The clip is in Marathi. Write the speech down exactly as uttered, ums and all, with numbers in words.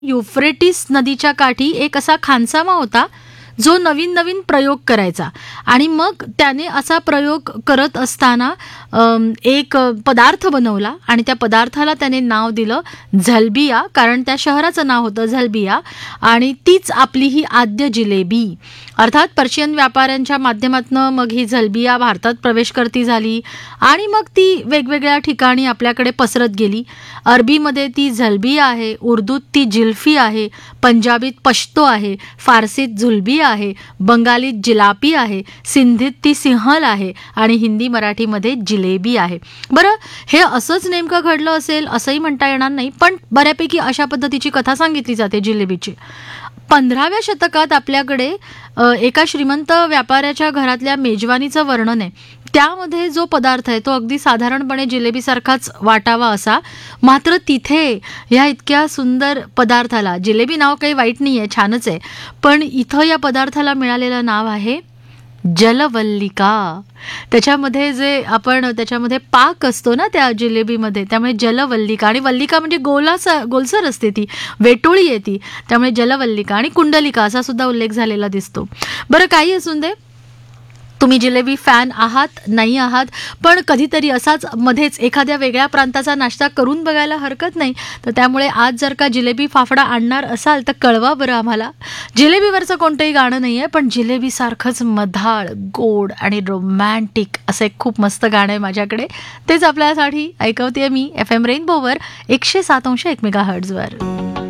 युफ्रेटिस नदीच्या काठी एक असा खानसामा होता जो नवीन नवीन प्रयोग करायचा आणि मग त्याने असा प्रयोग करत असताना अम, एक पदार्थ बनवला आणि त्या पदार्थाला त्याने नाव दिलं झलबिया, कारण त्या शहराचं नाव होतं झलबिया आणि तीच आपली ही आद्य जिलेबी. अर्थात पर्शियन व्यापाऱ्यांच्या माध्यमातून मग ही झलबिया भारतात प्रवेश करती झाली आणि मग ती वेगवेगळ्या ठिकाणी आपल्याकडे पसरत गेली. अरबीमध्ये ती झलबिया आहे, उर्दूत ती जिल्फी आहे, पंजाबीत पश्तो आहे, फारसीत झुलबिया आहे, बंगालीत जिलापी आहे, सिंधीत ती सिंहल आहे आणि हिंदी मराठीमध्ये जिलेबी आहे. बरं, हे असंच नेमकं घडलं असेल असंही म्हणता येणार नाही, पण बऱ्यापैकी अशा पद्धतीची कथा सांगितली जाते जिलेबीची. पंधराव्या शतकात आपल्याकडे अ, एका श्रीमंत व्यापाऱ्याच्या घरातल्या मेजवानीचं वर्णन आहे. त्यामध्ये जो पदार्थ आहे तो अगदी साधारणपणे जिलेबीसारखाच वाटावा असा, मात्र तिथे ह्या इतक्या सुंदर पदार्थाला, जिलेबी नाव काही वाईट नाही आहे, छानच आहे, पण इथं या पदार्थाला मिळालेलं नाव आहे जलवल्लिका. त्याच्यामध्ये जे आपण त्याच्यामध्ये पाक असतो ना त्या जिलेबीमध्ये, त्यामुळे जलवल्लिका. आणि वल्लिका म्हणजे गोलासा गोलसर असते, ती वेटोळी आहे ती, त्यामुळे जलवल्लिका. आणि कुंडलिका असा सुद्धा उल्लेख झालेला दिसतो. बरं, काही असून दे, तुम्ही जिलेबी फॅन आहात नाही आहात, पण कधीतरी असाच मध्येच एखाद्या वेगळ्या प्रांताचा नाश्ता करून बघायला हरकत नाही. तर त्यामुळे आज जर का जिलेबी फाफडा आणणार असाल तर कळवा बरं आम्हाला. जिलेबीवरचं कोणतंही गाणं नाही आहे, पण जिलेबीसारखंच मधाळ, गोड आणि रोमॅन्टिक असं एक खूप मस्त गाणं आहे माझ्याकडे. तेच आपल्यासाठी ऐकवते मी एफ एम रेनबोवर एकशे सात अंश एक मेगा हर्ट्झवर.